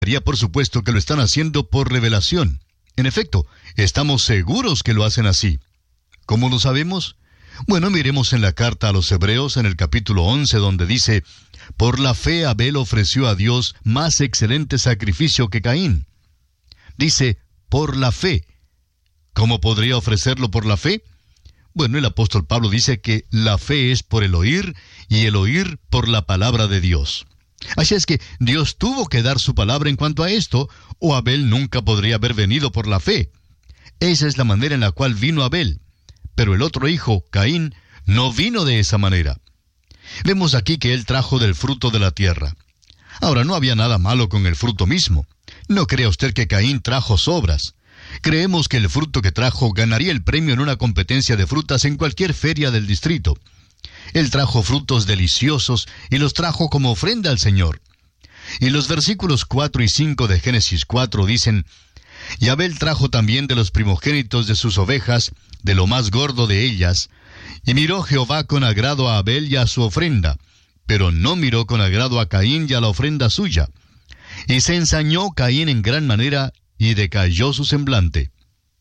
daría por supuesto que lo están haciendo por revelación. En efecto, estamos seguros que lo hacen así. ¿Cómo lo sabemos? Bueno, miremos en la carta a los Hebreos en el capítulo 11, donde dice: por la fe Abel ofreció a Dios más excelente sacrificio que Caín. Dice, por la fe. ¿Cómo podría ofrecerlo por la fe? Bueno, el apóstol Pablo dice que la fe es por el oír, y el oír por la palabra de Dios. Así es que Dios tuvo que dar su palabra en cuanto a esto, o Abel nunca podría haber venido por la fe. Esa es la manera en la cual vino Abel. Pero el otro hijo, Caín, no vino de esa manera. Vemos aquí que él trajo del fruto de la tierra. Ahora, no había nada malo con el fruto mismo. No crea usted que Caín trajo sobras. Creemos que el fruto que trajo ganaría el premio en una competencia de frutas en cualquier feria del distrito. Él trajo frutos deliciosos y los trajo como ofrenda al Señor. Y los versículos 4 y 5 de Génesis 4 dicen: y Abel trajo también de los primogénitos de sus ovejas, de lo más gordo de ellas, y miró Jehová con agrado a Abel y a su ofrenda, pero no miró con agrado a Caín y a la ofrenda suya. Y se ensañó Caín en gran manera, y decayó su semblante.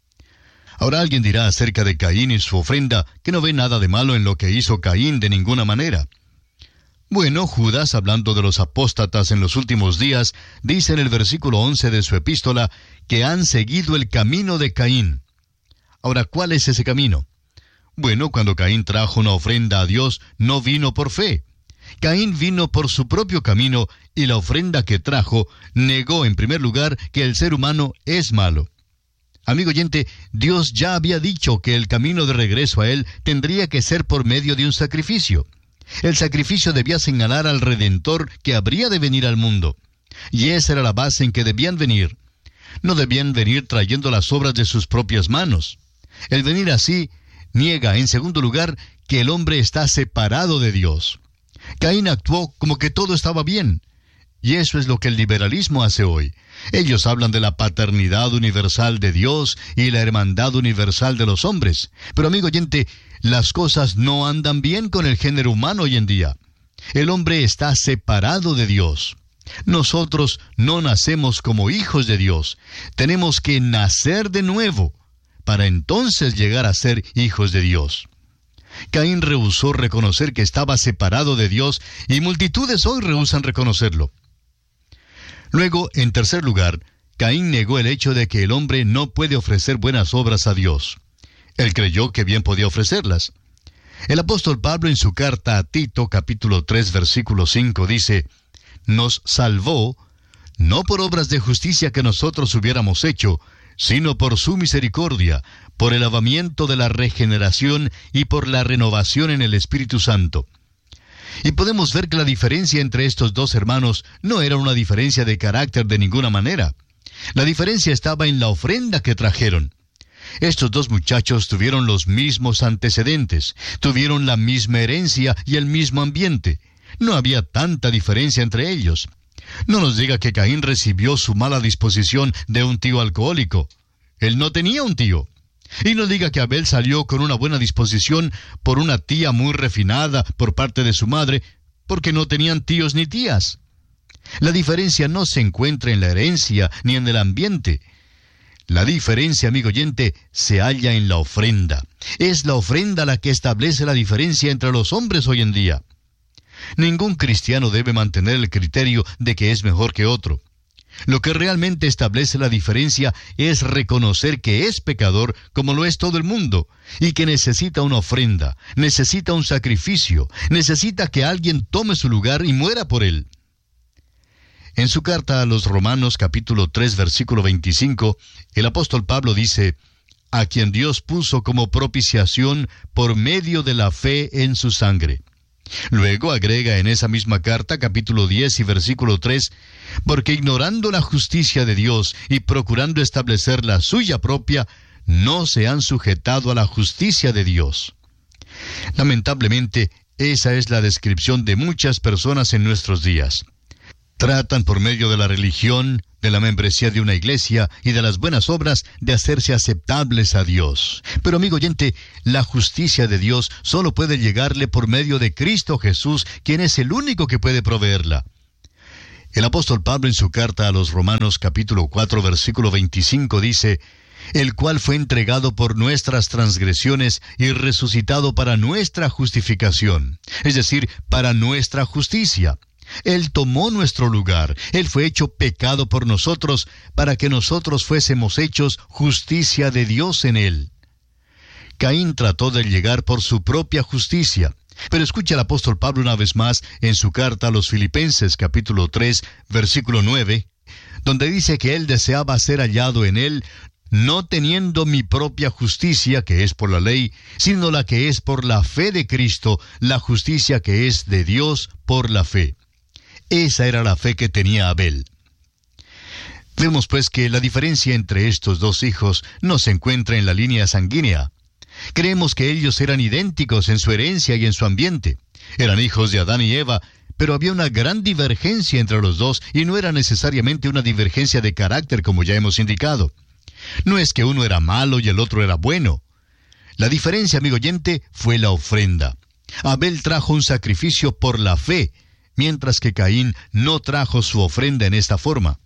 Ahora alguien dirá acerca de Caín y su ofrenda que no ve nada de malo en lo que hizo Caín de ninguna manera. Bueno, Judas, hablando de los apóstatas en los últimos días, dice en el versículo 11 de su epístola que han seguido el camino de Caín. Ahora, ¿cuál es ese camino? Bueno, cuando Caín trajo una ofrenda a Dios, no vino por fe. Caín vino por su propio camino, y la ofrenda que trajo negó en primer lugar que el ser humano es malo. Amigo oyente, Dios ya había dicho que el camino de regreso a Él tendría que ser por medio de un sacrificio. El sacrificio debía señalar al Redentor que habría de venir al mundo. Y esa era la base en que debían venir. No debían venir trayendo las obras de sus propias manos. El venir así niega, en segundo lugar, que el hombre está separado de Dios. Caín actuó como que todo estaba bien. Y eso es lo que el liberalismo hace hoy. Ellos hablan de la paternidad universal de Dios y la hermandad universal de los hombres. Pero amigo oyente, las cosas no andan bien con el género humano hoy en día. El hombre está separado de Dios. Nosotros no nacemos como hijos de Dios. Tenemos que nacer de nuevo para entonces llegar a ser hijos de Dios. Caín rehusó reconocer que estaba separado de Dios, y multitudes hoy rehúsan reconocerlo. Luego, en tercer lugar, Caín negó el hecho de que el hombre no puede ofrecer buenas obras a Dios. Él creyó que bien podía ofrecerlas. El apóstol Pablo en su carta a Tito, capítulo 3, versículo 5, dice: nos salvó, no por obras de justicia que nosotros hubiéramos hecho, sino por su misericordia, por el lavamiento de la regeneración y por la renovación en el Espíritu Santo. Y podemos ver que la diferencia entre estos dos hermanos no era una diferencia de carácter de ninguna manera. La diferencia estaba en la ofrenda que trajeron. Estos dos muchachos tuvieron los mismos antecedentes, tuvieron la misma herencia y el mismo ambiente. No había tanta diferencia entre ellos. No nos diga que Caín recibió su mala disposición de un tío alcohólico. Él no tenía un tío. Y no diga que Abel salió con una buena disposición por una tía muy refinada por parte de su madre, porque no tenían tíos ni tías. La diferencia no se encuentra en la herencia ni en el ambiente. La diferencia, amigo oyente, se halla en la ofrenda. Es la ofrenda la que establece la diferencia entre los hombres hoy en día. Ningún cristiano debe mantener el criterio de que es mejor que otro. Lo que realmente establece la diferencia es reconocer que es pecador como lo es todo el mundo, y que necesita una ofrenda, necesita un sacrificio, necesita que alguien tome su lugar y muera por él. En su carta a los Romanos capítulo 3 versículo 25, el apóstol Pablo dice: a quien Dios puso como propiciación por medio de la fe en su sangre. Luego agrega en esa misma carta, capítulo 10 y versículo 3, porque ignorando la justicia de Dios y procurando establecer la suya propia, no se han sujetado a la justicia de Dios. Lamentablemente, esa es la descripción de muchas personas en nuestros días. Tratan por medio de la religión, de la membresía de una iglesia y de las buenas obras de hacerse aceptables a Dios. Pero amigo oyente, la justicia de Dios solo puede llegarle por medio de Cristo Jesús, quien es el único que puede proveerla. El apóstol Pablo en su carta a los Romanos capítulo 4 versículo 25 dice: el cual fue entregado por nuestras transgresiones y resucitado para nuestra justificación, es decir, para nuestra justicia. Él tomó nuestro lugar, Él fue hecho pecado por nosotros, para que nosotros fuésemos hechos justicia de Dios en Él. Caín trató de llegar por su propia justicia, pero escucha al apóstol Pablo una vez más en su carta a los Filipenses capítulo 3, versículo 9, donde dice que él deseaba ser hallado en Él, no teniendo mi propia justicia, que es por la ley, sino la que es por la fe de Cristo, la justicia que es de Dios por la fe. Esa era la fe que tenía Abel. Vemos pues que la diferencia entre estos dos hijos no se encuentra en la línea sanguínea. Creemos que ellos eran idénticos en su herencia y en su ambiente. Eran hijos de Adán y Eva, pero había una gran divergencia entre los dos, y no era necesariamente una divergencia de carácter como ya hemos indicado. No es que uno era malo y el otro era bueno. La diferencia, amigo oyente, fue la ofrenda. Abel trajo un sacrificio por la fe, mientras que Caín no trajo su ofrenda en esta forma.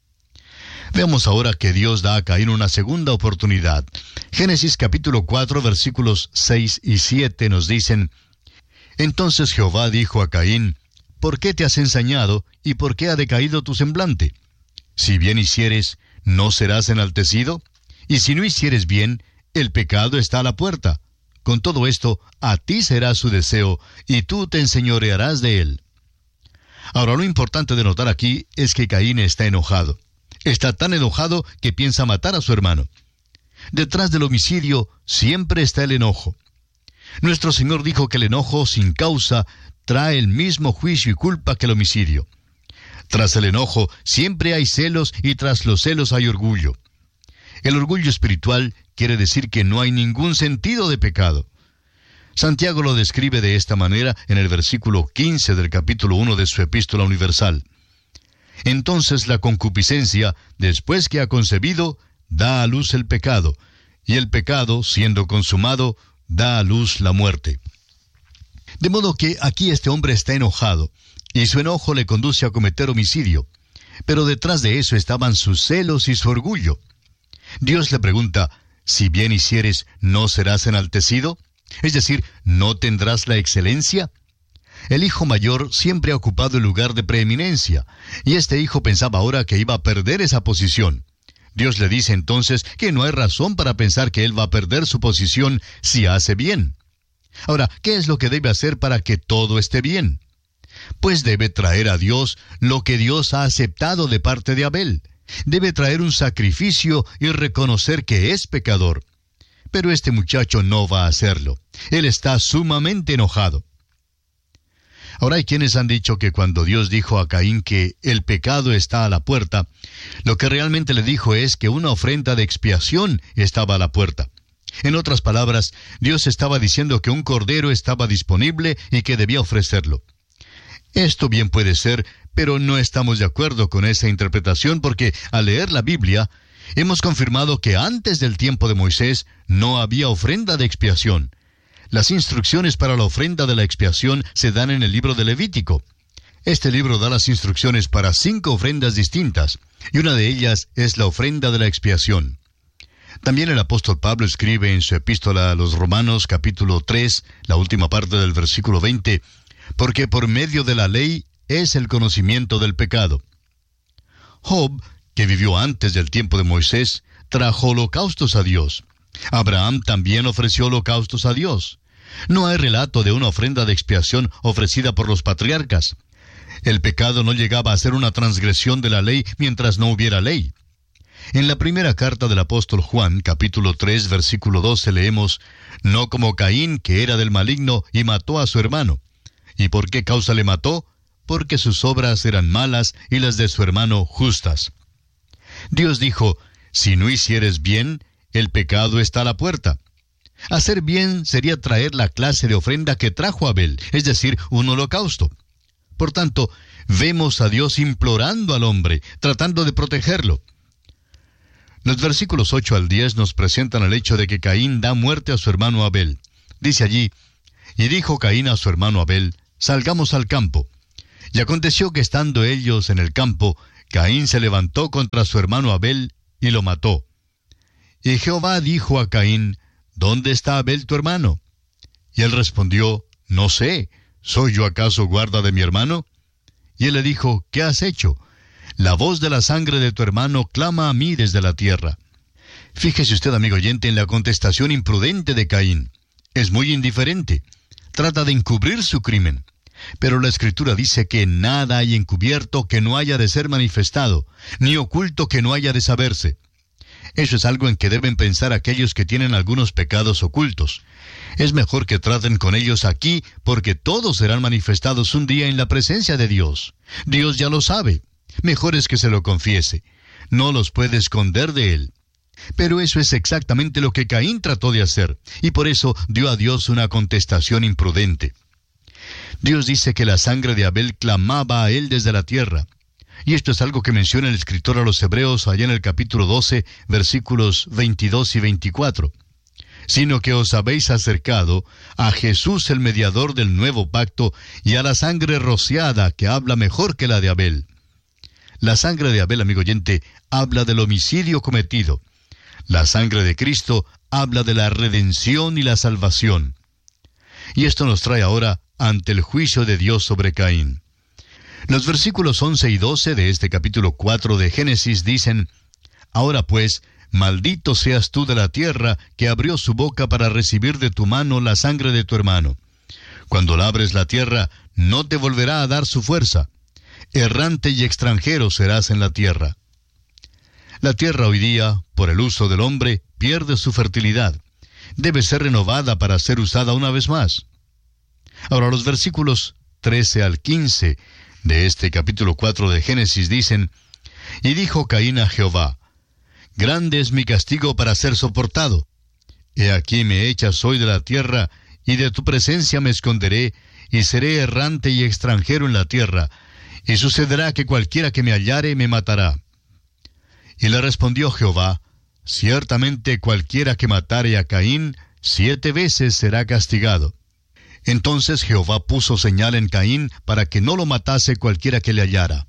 Veamos ahora que Dios da a Caín una segunda oportunidad. Génesis capítulo 4, versículos 6 y 7 nos dicen: entonces Jehová dijo a Caín: ¿por qué te has ensañado y por qué ha decaído tu semblante? Si bien hicieres, ¿no serás enaltecido? Y si no hicieres bien, el pecado está a la puerta. Con todo esto, a ti será su deseo, y tú te enseñorearás de él. Ahora, lo importante de notar aquí es que Caín está enojado. Está tan enojado que piensa matar a su hermano. Detrás del homicidio siempre está el enojo. Nuestro Señor dijo que el enojo sin causa trae el mismo juicio y culpa que el homicidio. Tras el enojo siempre hay celos, y tras los celos hay orgullo. El orgullo espiritual quiere decir que no hay ningún sentido de pecado. Santiago lo describe de esta manera en el versículo 15 del capítulo 1 de su Epístola Universal. Entonces la concupiscencia, después que ha concebido, da a luz el pecado, y el pecado, siendo consumado, da a luz la muerte. De modo que aquí este hombre está enojado, y su enojo le conduce a cometer homicidio. Pero detrás de eso estaban sus celos y su orgullo. Dios le pregunta: si bien hicieres, ¿no serás enaltecido? Es decir, ¿no tendrás la excelencia? El hijo mayor siempre ha ocupado el lugar de preeminencia, y este hijo pensaba ahora que iba a perder esa posición. Dios le dice entonces que no hay razón para pensar que él va a perder su posición si hace bien. Ahora, ¿qué es lo que debe hacer para que todo esté bien? Pues debe traer a Dios lo que Dios ha aceptado de parte de Abel. Debe traer un sacrificio y reconocer que es pecador. Pero este muchacho no va a hacerlo. Él está sumamente enojado. Ahora hay quienes han dicho que cuando Dios dijo a Caín que el pecado está a la puerta, lo que realmente le dijo es que una ofrenda de expiación estaba a la puerta. En otras palabras, Dios estaba diciendo que un cordero estaba disponible y que debía ofrecerlo. Esto bien puede ser, pero no estamos de acuerdo con esa interpretación porque al leer la Biblia, hemos confirmado que antes del tiempo de Moisés no había ofrenda de expiación. Las instrucciones para la ofrenda de la expiación se dan en el libro de Levítico. Este libro da las instrucciones para 5 ofrendas distintas, y una de ellas es la ofrenda de la expiación. También el apóstol Pablo escribe en su epístola a los Romanos capítulo 3, la última parte del versículo 20, porque por medio de la ley es el conocimiento del pecado. Job, que vivió antes del tiempo de Moisés, trajo holocaustos a Dios. Abraham también ofreció holocaustos a Dios. No hay relato de una ofrenda de expiación ofrecida por los patriarcas. El pecado no llegaba a ser una transgresión de la ley mientras no hubiera ley. En la primera carta del apóstol Juan, capítulo 3, versículo 12, leemos: no como Caín, que era del maligno, y mató a su hermano. ¿Y por qué causa le mató? Porque sus obras eran malas y las de su hermano justas. Dios dijo: si no hicieres bien, el pecado está a la puerta. Hacer bien sería traer la clase de ofrenda que trajo Abel, es decir, un holocausto. Por tanto, vemos a Dios implorando al hombre, tratando de protegerlo. Los versículos 8 al 10 nos presentan el hecho de que Caín da muerte a su hermano Abel. Dice allí: y dijo Caín a su hermano Abel: salgamos al campo. Y aconteció que estando ellos en el campo, Caín se levantó contra su hermano Abel y lo mató. Y Jehová dijo a Caín, ¿dónde está Abel tu hermano? Y él respondió, no sé, ¿soy yo acaso guarda de mi hermano? Y él le dijo, ¿qué has hecho? La voz de la sangre de tu hermano clama a mí desde la tierra. Fíjese usted, amigo oyente, en la contestación imprudente de Caín. Es muy indiferente. Trata de encubrir su crimen. Pero la Escritura dice que nada hay encubierto que no haya de ser manifestado, ni oculto que no haya de saberse. Eso es algo en que deben pensar aquellos que tienen algunos pecados ocultos. Es mejor que traten con ellos aquí, porque todos serán manifestados un día en la presencia de Dios. Dios ya lo sabe. Mejor es que se lo confiese. No los puede esconder de él. Pero eso es exactamente lo que Caín trató de hacer, y por eso dio a Dios una contestación imprudente. Dios dice que la sangre de Abel clamaba a él desde la tierra. Y esto es algo que menciona el escritor a los Hebreos allá en el capítulo 12, versículos 22 y 24. Sino que os habéis acercado a Jesús el mediador del nuevo pacto y a la sangre rociada que habla mejor que la de Abel. La sangre de Abel, amigo oyente, habla del homicidio cometido. La sangre de Cristo habla de la redención y la salvación. Y esto nos trae ahora ante el juicio de Dios sobre Caín. Los versículos 11 y 12 de este capítulo 4 de Génesis dicen, Ahora pues, maldito seas tú de la tierra que abrió su boca para recibir de tu mano la sangre de tu hermano. Cuando labres la tierra, no te volverá a dar su fuerza. Errante y extranjero serás en la tierra. La tierra hoy día, por el uso del hombre, pierde su fertilidad. Debe ser renovada para ser usada una vez más. Ahora los versículos 13 al 15 de este capítulo 4 de Génesis dicen, Y dijo Caín a Jehová, Grande es mi castigo para ser soportado. He aquí me echas hoy de la tierra, y de tu presencia me esconderé, y seré errante y extranjero en la tierra, y sucederá que cualquiera que me hallare me matará. Y le respondió Jehová, Ciertamente cualquiera que matare a Caín, 7 veces será castigado. Entonces Jehová puso señal en Caín para que no lo matase cualquiera que le hallara.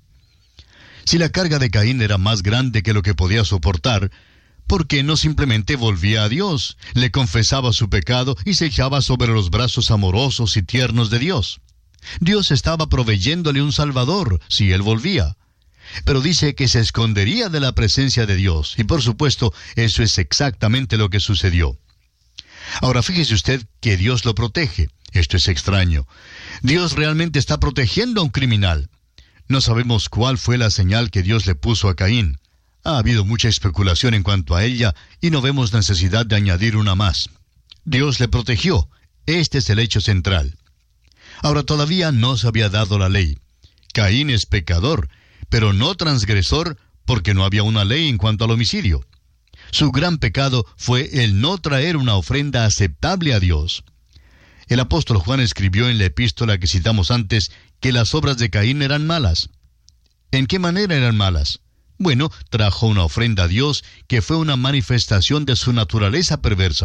Si la carga de Caín era más grande que lo que podía soportar, ¿por qué no simplemente volvía a Dios, le confesaba su pecado y se echaba sobre los brazos amorosos y tiernos de Dios? Dios estaba proveyéndole un Salvador si él volvía. Pero dice que se escondería de la presencia de Dios, y por supuesto, eso es exactamente lo que sucedió. Ahora fíjese usted que Dios lo protege. Esto es extraño. Dios realmente está protegiendo a un criminal. No sabemos cuál fue la señal que Dios le puso a Caín. Ha habido mucha especulación en cuanto a ella, y no vemos necesidad de añadir una más. Dios le protegió. Este es el hecho central. Ahora todavía no se había dado la ley. Caín es pecador, pero no transgresor, porque no había una ley en cuanto al homicidio. Su gran pecado fue el no traer una ofrenda aceptable a Dios. El apóstol Juan escribió en la epístola que citamos antes que las obras de Caín eran malas. ¿En qué manera eran malas? Bueno, trajo una ofrenda a Dios que fue una manifestación de su naturaleza perversa.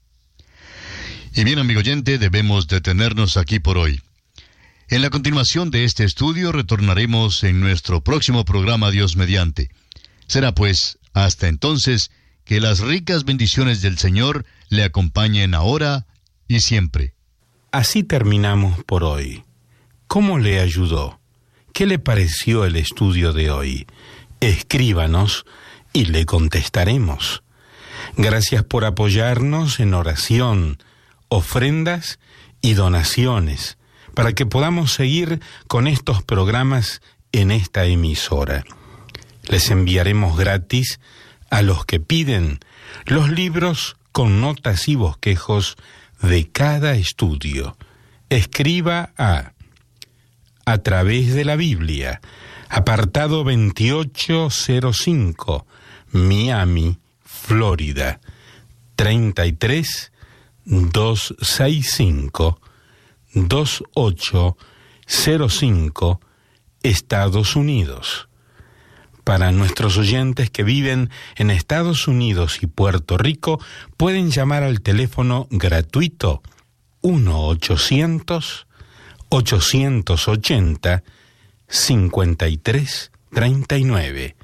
Y bien, amigo oyente, debemos detenernos aquí por hoy. En la continuación de este estudio retornaremos en nuestro próximo programa Dios mediante. Será pues, hasta entonces, que las ricas bendiciones del Señor le acompañen ahora y siempre. Así terminamos por hoy. ¿Cómo le ayudó? ¿Qué le pareció el estudio de hoy? Escríbanos y le contestaremos. Gracias por apoyarnos en oración, ofrendas y donaciones, para que podamos seguir con estos programas en esta emisora. Les enviaremos gratis a los que piden los libros con notas y bosquejos de cada estudio. Escriba a través de la Biblia, apartado 2805, Miami, Florida, 33265, 2805, Estados Unidos. Para nuestros oyentes que viven en Estados Unidos y Puerto Rico, pueden llamar al teléfono gratuito 1-800-880-1080 5339.